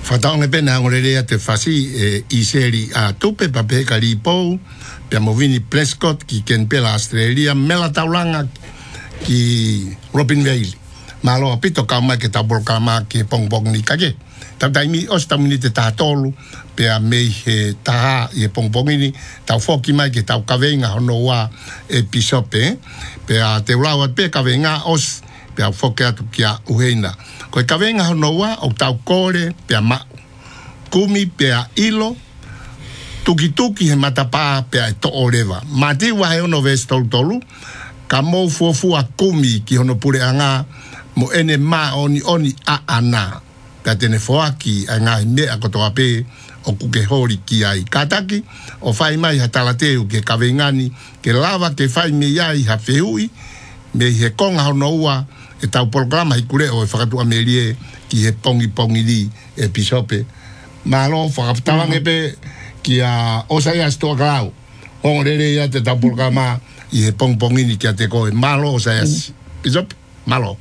Fatang pe na ngore te fasi I seri a tupe pape kalipo pe movini Prescott ki ken pela Australia mela taulanga ki Robin Vale malo apito kama ke tabol kama ki pong ni kage tata mi ostamini te tatolu pe a me he taha e pong ni tau foki mai ke tau kavenga hono wa episope pe a te ulawa pe kavenga os pe a foki atu kia uheina ko kavenga hono wa o tau kore pe a ma kumi pe a ilo tuki he matapa pe a to oreva mati wa he ono vestol tolu kamo fufu a kumi ki hono pure anga mo ene ma oni a ana ka tene foaki anga me a koto ape o kuke hori ki ai kataki o fai mai hatalateu ke kavengani ke lava ke fai me iai ha feui me he konga hono ua e tau programa hikure o e whakatu amerie ki he pongi li e pisope malo whakaptawange pe ki a osai a stoa klau hongorere ia te tau programa I he pongi ni ki a te koe malo osai a pisope malo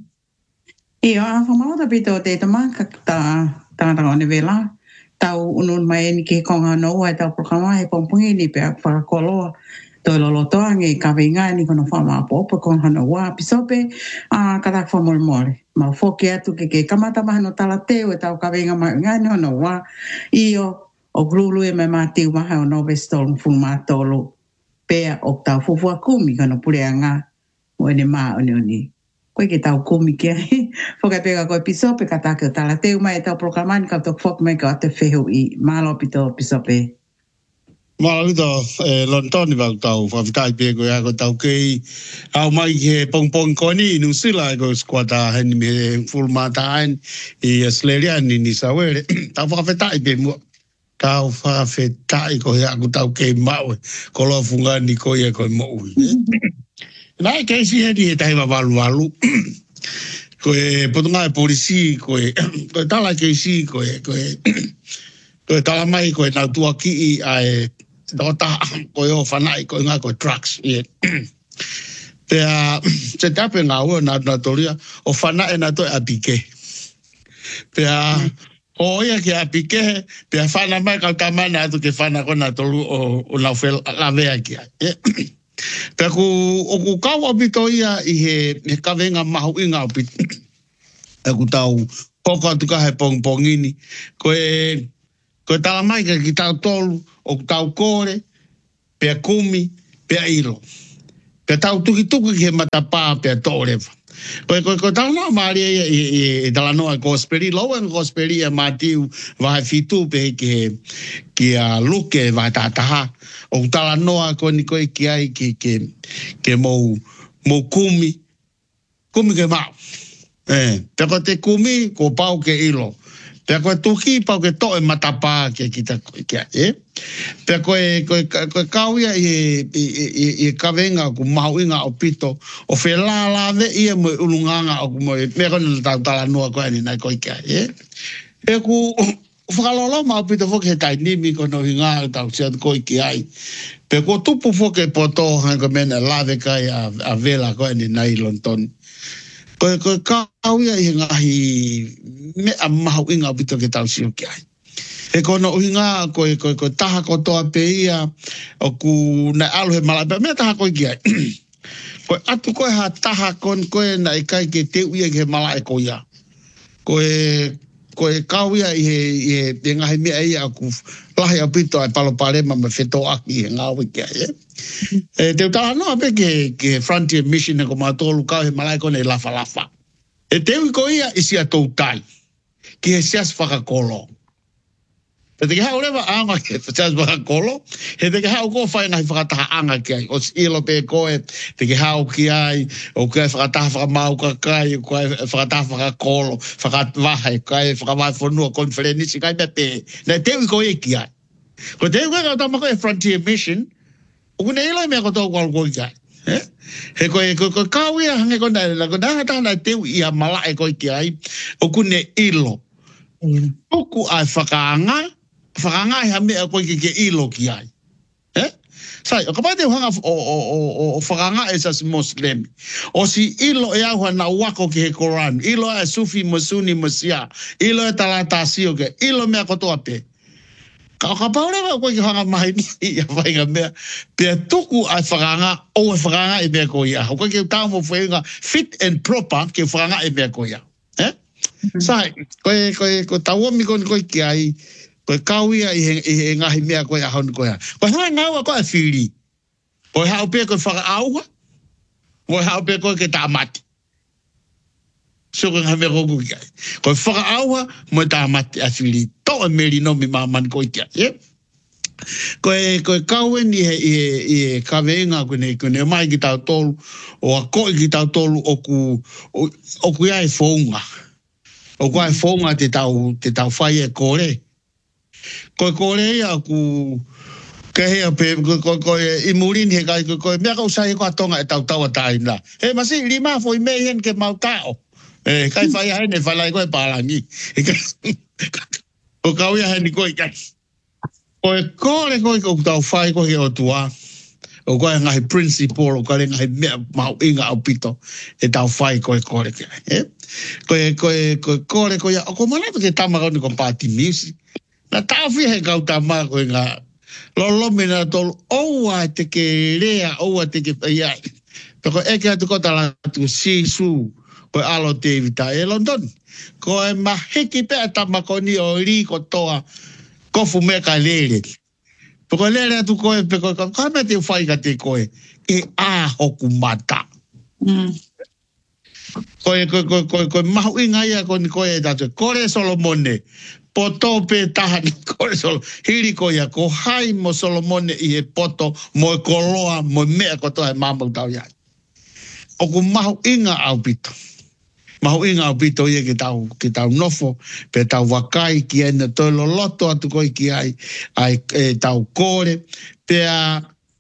Ia, a whamauta pito te tamaka ta rangone vela. Tau unun mai ni ke konga noa e tau programa he pongpungi ni pe a whakakoloa. Toi lolotoange ka venga ni kono whama popo konga noa. Pisope, katak whamolmole. Ma foki atu ke kamata maha no talateo e tau ka venga mai ngani o noa. Io, o grulu e me matiu maha o nove stolu fulmatolo. Pea o tau fufua kumi kono pureanga. O ene maa oni. Koe ke tau kumi kia. Whaka pega koe pisope ka take o tala teu mai e tau prokamani ka tok whok mai ka te whehu I malo pito pisope. Malo pito lontoni wau tau whawhitai pego ia ko tau kei au mai ke pong koni New Zealand ko squata heni me full matain I Australia ni sawere tau whawhitai pe mua. Kau whawhitai ko ia ko tau kei mau ko lo fungani ko ia ko mo ui. Nai keisi hedi he tahi walu. Koe potonga e polisi, koe tala keisi, koe tala mai, koe nau tua ki ai dota, koe o whanai, koe ngā koe trucks. Pea, se tape ngā ua nā toria, o whanai nā toi apike. Pea, o ia ki apike, pea whana mai kau tamana atu ke whana ko nā toru o nau lawea ki ai. Pea ku kaua pito ia I he kawenga mahu inga pito. E ku tau koko atu ka he pongini. Koe tala mai ka ki tau tolu, o tau kore, pea kumi, pea ilo. Pea tau tuki ki he matapā pea tōrewa. Koe tau noa maari e tala noa kosperi, loa kosperi e mātiu vahe fitu pe ki a luke vahe tātaha. O tala noa koe ni koe ki ai ke mou kumi ke mau. Pea koe te kumi, ko pau ke ilo. Pea koe tuki, pau ke toe matapā ke kita koe ki ai. Pea koe kauia I kawenga ku mahu inga o pito, o whelā lawe ia mo ulunganga o ku mo mea kone tau tala noa koe ni nai koe ki ai. E ku whakalolo mau pito whoke he tai nimi kono hinga tau sia koe ki ai. Pe ko tupu whoke poto hanga mena lawe kai a vela koe ni nai lontoni. Koe kauia I ngahi mea mahu inga o pito ke tau sio ki ai. E kono uhinga koe taha kotoa pe ia o ku nai alu he malai mea taha koe ki ai. Koe atu koe ha taha koe nai kai ke te uia ke malai ko ia. Koe kauia I he ngahi mea ia ku lahi au pito ai palopalema ma wheto aki he ngāwi kia ia. Te utala noa pe ke Frontier Mission e ko mātolu kau he malai kone lafa. E te ui ko ia isi a tau tai ki he sias whakakolo. Te ke hao lewa anga ke sias whakakolo, he te ke hao ko whai ngahi whakataha anga ki ai. O ilo pe koe, te ke hao ki ai, o kai whakataha whakamau kakai, o kai whakataha whakakolo, whakatwahe, kai whakawai whanua konferenisi, kai mea pe. Nei te ui ko e ki ai. Ko te ui koe tama koe Frontier Mission, o kune ilo mea ko tau kwa koe ki ai. He koe kauia hange ko nai, ko nai tana te ui ia malae koe ki ai, o kune ilo. Oku ai whakaanga, whakaanga ha mea koe ke ilo ki ai. Sai, o kapate hanga o whakanga e sa si Muslim. O si ilo e au na wako ki he Koran. Ilo e sufi musuni musia. Ilo e talata sio ke. Ilo mea kotoa pe. Ka paure wa koe ki hanga mahi ni ia whainga mea. Pea tuku ai whakanga o e whakanga e mea ko ia. Koe ki tau mo whainga fit and proper ki whakanga e mea ko ia. Sai, koe tauomi koe ki ai. Koe kauia i he ngahi mea koe ahonu koe ha. Koe hanga ngaua koe whiri. Koe hao pia koe whakaaua. Koe hao pia koe ke tāmati. So koe ngahi mea koku ki ai. Koe whakaaua mo tāmati a whiri. Tō e meri no mi mamani koe ki ai. Koe kauen i he kaweinga kone mai ki tau tolu. O a koe ki tau tolu oku ia e whaunga. Oku ia e whaunga te tau whai e kore. Koe kore ia ku kehea pe koe imurini he kai koe mea kau sahi koa tonga e tau taua taina. He masi lima foi mehen ke mau tao. Kai whai hene whalai koe pālangi. O kau ia hene koe kai. Koe kore koe tau whai koe he o tua. O koe ngahi principal o kare ngahi mea mau inga au pito e tau whai koe kore kai. Koe kore koe o ko manatu ke tamaka ni ko party music. Na tāwhi he kau tā maa koe ngā lolomi nā tolu oua te ke rea, oua te ke iai. Peko eke atu kota latu sisu koe alo te evita e London. Koe mahiki pea tamako ni o riko toa kofu mea ka lere. Peko lere atu koe peko koe mea te whaika te koe e a hoku mata. Koe mahu inga ia koe e tatu kore Solomone. Poto pe tahani kore solo. Hiri ko ia ko hai mo Solomone i he poto mo e koloa mo mea ko toa e mamau tau iai. O ku mahu inga au pito. Mahu inga au pito ia ki tau nofo pe tau wakai ki ena toi loloto atu koi ki ai tau kore. Pea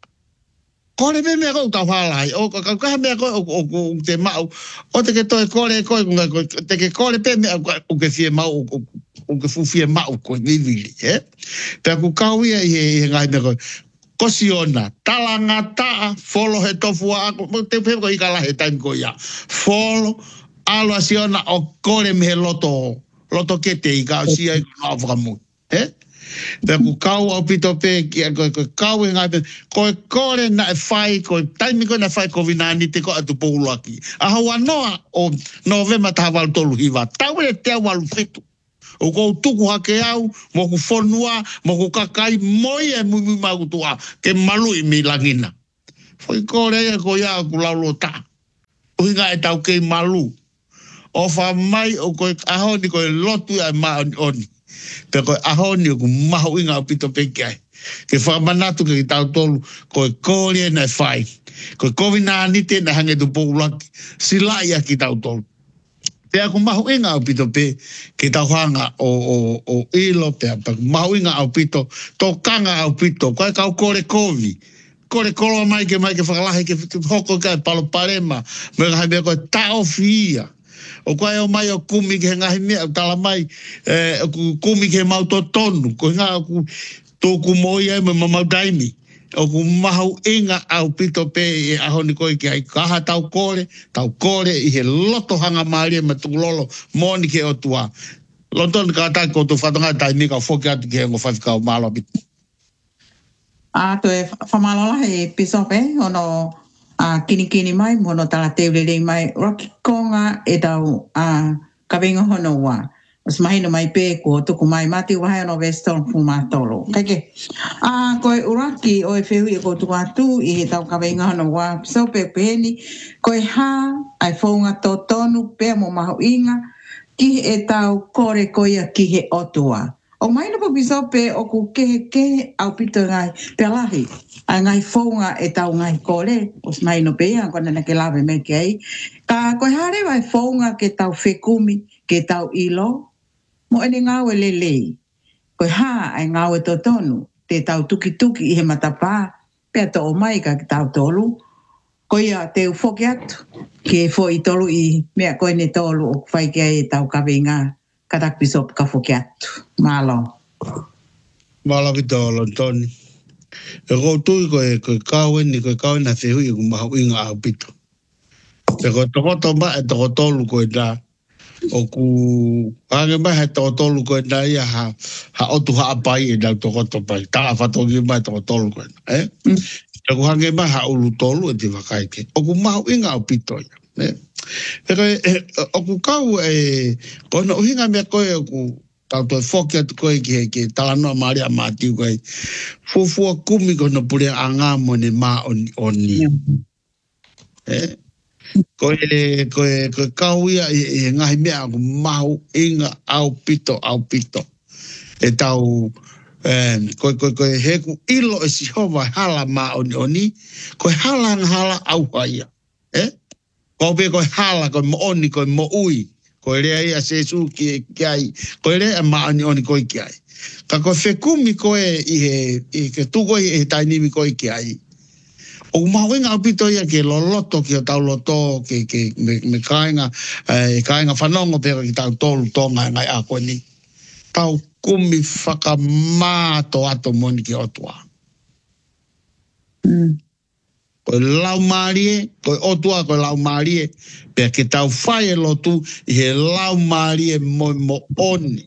kore me mea kou tau halai. O kaha mea koe o te mau. O te ke toi kore koe te ke kore pe mea o ke fie mau o ke fufia mau koe vivili, Pea ku kau ia i he ngai mea koe, kosi ona, talanga taa, folo he tofua ako, te peko i kala he taimi koe ia, folo, alo asi ona o kore me he loto kete i kau sia i kua whakamu, Pea ku kau au pito pe, koe kau i ngai mea, koe kore na e whai, koe taimi koe na whai COVID-19 te koe atu poulaki. Ahau anoa o novema tahawalu tolu hiwa, tau e te awalu fitu. O kou tuku hake au, mo ku whonua, mo ku kakai, moi e mumi mautua, ke malu i mi langina. Foi kore e ko ia ku laulo ta. Uhinga e tau kei malu. O wha mai o koe ahoni koe lotu ai maa oni. Pe koe ahoni o ku mahu inga o pito peke ai. Ke whamanatu ke tau tolu, koe kore na e whai. Koe COVID-19 na hange tu poulaki, sila ia ki tau tolu. Pea ku mahu inga au pito pe ke tau hanga o ilo pea. Pea ku mahu inga au pito, tō kanga au pito, koe kau kore kovi. Kore koloa mai ke whakalahe ke hoko kai palo parema. Me ngahi mea koe tao fia. O koe o mai o kumi ke ngahi mea, tala mai kumi ke mau tō tonu. Koe ngā tōku moi ai me mamau daimi. O ku mahu inga au pito pe e ahoni koe ki ai kaha tau kore i he loto hanga maari e matulolo moni ke o tua. London ka tai ko tu whatonga tai mika whoki atu ki hengo whawhikau malo bitu. To e whamalola he pisope ono kini mai mono tala teurere mai roki konga e tau kawenga hono wa. Os mahino mai pe ko tuku mai mati wahai ono Western Fumatolo. Kake. Koe uraki o e whiu i ko tuku atu i he tau kawenga hono wa. So pe peni koe ha ai whaunga tō tonu pe mo mahu inga ki e tau kore koia ki he otua. O mai no piso pe o ku ke au pito ngai pe lahi. Ai ngai whaunga e tau ngai kore. Os mai no pe a kona na ke lawe me ke ai. Ka koe hare wai whaunga ke tau whekumi ke tau ilo. Mo ene ngāwe lelei. Koe ha ai ngāwe tō tonu. Te tau tuki i he matapā. Pea tō o mai ka ki tau tolu. Koe ia te ufoki atu. Ke fo i tolu i mea koe ne tolu o whai kia e tau kawenga. Katak pisop ka foki atu. Malo. Malo ki tōlo, Toni. E ko tui ko kawen ni ko kawen na fehu i kumahu inga au pito. E ko tokoto ma e tokotolu ko da o ku hange ma he tokotolu ko da ia ha otu ha apai e da tokoto pai. Ta fatongi ma tokotolu ko da. E ku hange ma ha ulu tolu e te wakaike. O ku mahu inga au pito ia. O ku kau e kono uhinga mea koe o ku tau toi foki atu koe ke talanoa maari a mātiu koe fufua kumi kono pure a ngā mone mā oni. Koe kau ia e ngahi mea ku mahu inga au pito. E tau koe heku ilo e sihova hala mā oni. Koe hala au haia. Koe koe hala, koe mo oni, koe mo ui. Koe rea ia se su ki ai. Koe rea maani oni koe ki ai. Ka koe whekumi koe i ke tuko i he tainimi koe ki ai. O mahuinga au pito ia ke loloto ki o tau loto me kainga whanongo pera ki tau tolu tonga ngai a koe ni. Tau kumi whakamāto ato moni ki otua. Koe lau maarie, koe otua koe lau maarie, pia ke tau whae lotu i he lau maarie mo oni.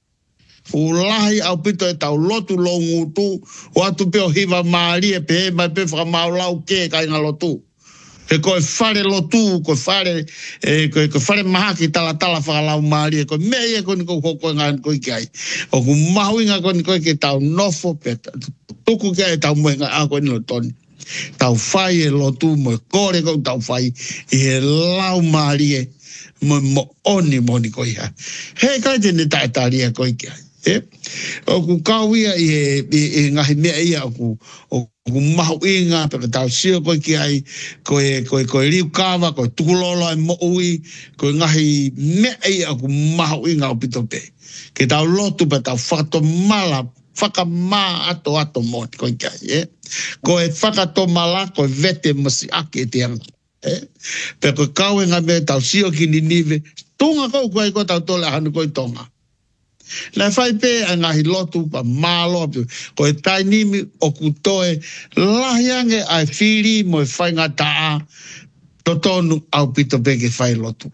Ulahi au pito e tau lotu lo ngutu, o atu peo hiva maarie, pe he mai pe whakamau lau ke kai ngā lotu. He koe whare lotu, koe whare mahaki tala whakalau maarie, koe mea koe niko hoko ngā koe ki ai. O ku mahuinga koe niko ke tau nofo, pe tuku ke ai tau muenga a koe nilo toni. Tau whai e lotu mo kore kou tau whai i he lau maarie mo oni moni koi ha. He kai tene taetaria koi ki ai. O ku kauia i ngahi mea ia o ku mahu inga peka tau sio koi ki ai koe riu kawa, koe tukulolo e mo ui, koe ngahi mea ia o ku mahu inga o pito pe. Ke tau lotu pe tau whakato mala whakamā ato mōt koe kai, Koe whakato mala, koe vete masi ake te anga, Pe koe kaue ngā mea tau sio ki ni nive, tunga kou koe koe tau tole hanu koe tonga. Nai whai pē a ngahi lotu pa mālo, koe tainimi o kutoe, lahiange ai whiri mo e whai ngā taa, totonu au pito pe ke whai lotu.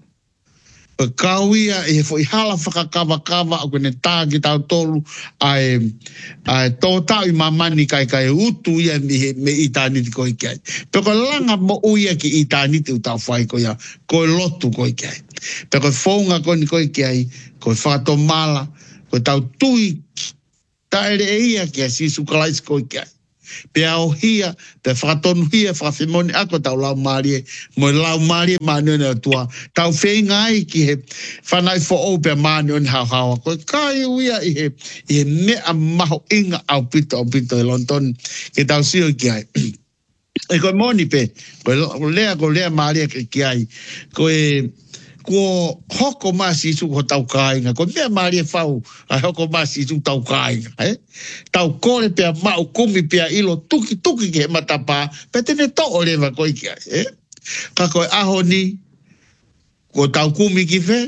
Kauia e fo i hala whakakawa o kone tā ki tau tolu ai tō tau i mamani kai utu ia me i tāniti koi kai. Peko langa mo uia ki i tāniti u tau whai koia, koe lotu koi kai. Peko whaunga koni koi kai, koe whakato mala, koe tau tui taere e ia ki a sisu kalais koi kai. Pea o hia, pe whakatonu hia, whakawhimoni ako tau lau maarie, mo lau maarie maanione o tua. Tau whenga ai ki he whanai fo o pea maanione hau hawa. Koe kai uia i he mea maho inga au pito e London, ke tau sio ki ai. E koe moni pe, koe lea maarie ki ai, koe ko hoko masisu ko tau kāinga, ko mea maarie whau a hoko masisu tau kāinga, Tau kore pia mau kumi pia ilo tuki ke he matapā, pe tene to o lewa koi ki ai, Ka koe aho ni, ko tau kumi ki whe,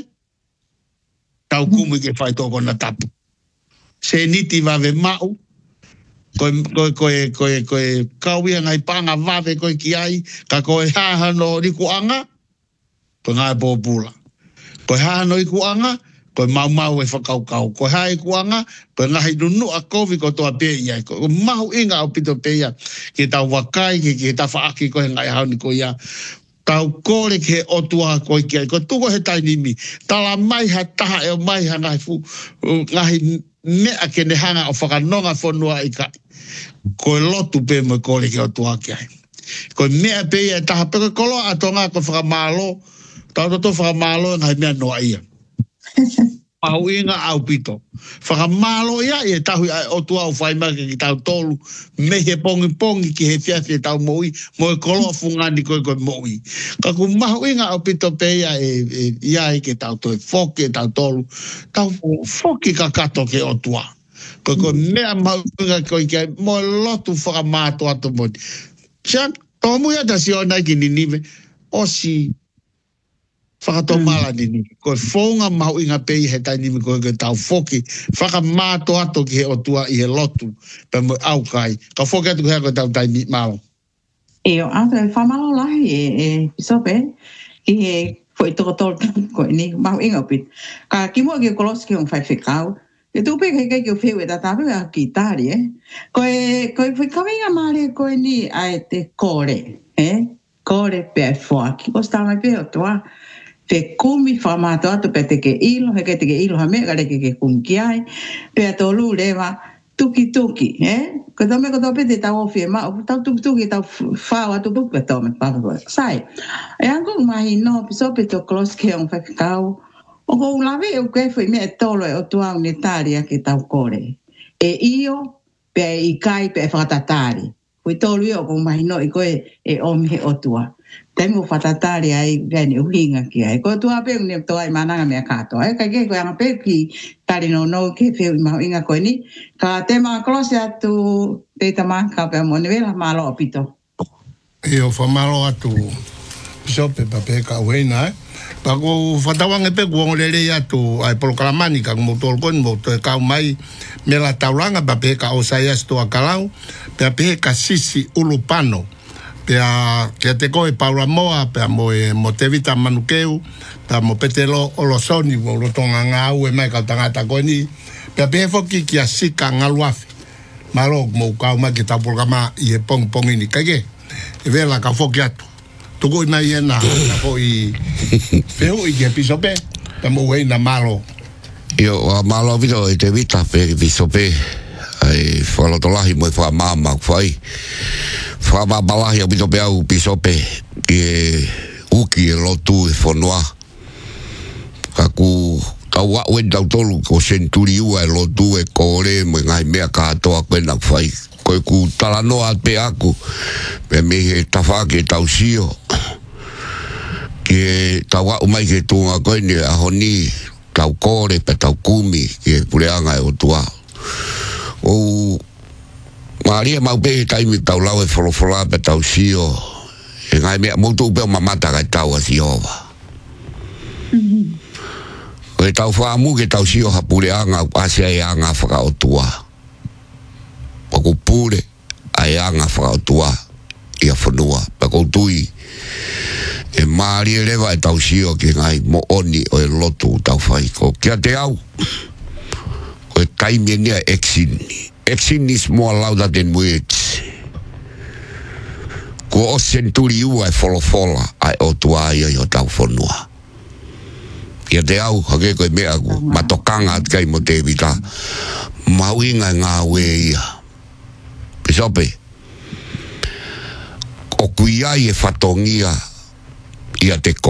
tau kumi ke whai toko na tapu. Se niti wawe mau, koe kauia ngai panga wawe koi ki ai, ka koe hahano riku anga, ko ngai bōpula. Koe hahano i kuanga, koe mau e whakaukau. Koe hae kuanga, koe ngahi nunu a kovi ko toa pe ia. Koe mahu inga au pito pe ia. Ke tau wakai, ke tau whaaki koe ngai hauni ko ia. Tau kore ke otua koe ki ai. Koe tuko he tainimi. Tala mai ha taha e o mai ha ngahi mea ke ne hanga o whakanonga whanua i kai. Koe lotu pe mo kore ke otua ki ai. Koe mea pe ia taha pe koe kolo atonga koe whakamalo. Tau toto whakamalo ngai mea noa ia. Mahu inga au pito. Whakamalo ia i e tahui o tua o whaimake ki tau tolu. Me he pongi ki he fiafi e tau moui. Mo e koloa fungani koe moui. Ka ku mahu inga au pito pe ia ia i ke tau toi foki e tau tolu. Tau foki ka kato ke o tua. Koe mea mahu inga koe kia mo lotu whakamato ato moni. Sian, tō mui ata si o nai ki ninive. O si whakatomala nini. Ko whonga mau inga pei he tai nimi ko tau foki. Whakamato ato ki he otua i he lotu. Pe mo au kai. Ka foki atu hea ko tau tai mi mau. Eo, ato e whamalo lahi e pisope. Ki he foi toko tolo ko ni mau inga pit. Ka ki mua ki kolosi ki on whai whekau. E tupe kai kai ki o whewe ta tape a ki tari Koe foi kaminga maare koe ni ai te kore. Kore pe fuaki. Ko sta mai pe o toa. Pe kumi whamato atu pe te ke ilo, he ke te ke ilo ha mea kare ke kumi ki ai. Pe a tō lu rewa tuki. Ko tō me ko tō pe te tau ofi e mao, tau tuki tau whao atu puku pe tō me papakoe. Sai, e anko mahi no, piso pe tō klos ke on whakakau. O ko ulawe e uke fwoi mea tolo e o tuau ne tāria ke tau kore. E io, pe i kai pe e whakatatari. Fwoi tōlu i o ko mahi no i koe e omi o tua. Taimu whatatari ai gani uhinga ki ai. Ko tua pe uni toa i mananga mea katoa. Kai ke koe anga pe ki tari no ke wheu i mahu inga koe ni. Ka te maa klosi atu te tamaka pe mo nevela malo o pito. E o whamalo atu pisope pa pe ka uheina Pako whatawange pe kuongo lere atu ai polokalamani ka kumotol kon mo te kau mai me la taulanga pa pe ka osai asto a kalau pe ka sisi ulupano pe a ke te koe Paula Moa pe a mo te vita manukeu pe mo petelo olosoni mo rotonga ngau e mai ka tangata koe ni pe foki ki a sika ngaluafi malo mo kau mai ki ta polkama i e pong ini kage e vela ka foki atu Toko i mai ena ko i feo i ke pisope ta mo wei na malo Io malo vito e te vita pe pisope ai falo tolahi mo fa mama fai fa ba balahi o vito pe au pisope e uki e lotu e fonua kaku tawa we tolu ko senturi ua e lotu e kore mo ngai mea katoa kwena fai koe ku talanoa pe aku pe me he tawhake tausio ke tawa umai ke tunga koe ni ahoni tau kore pe tau kumi ke pureanga e o tua o maria mau pe taimi tau lau e wholofola pe tausio e ngai mea moutu pe o mamata kai tau a siova koe tau whaamu ke tausio ha pureanga asia e anga whaka o tua Pako pure ai anga whakautua ia whanua. Pako tui e maari e lewa e tau sio ke ngai mo oni o e lotu tau whai. Ko kia te au. Ko e taimia nia exin. Exin is more louder than words. Ko o senturi ua e wholofola ai o tua ia i o tau whanua. Kia te au hake koe mea ku matokanga at kai mo te vita. Mauinga ngā we ia. Pisope, o kuia i e whatongia ia te ko.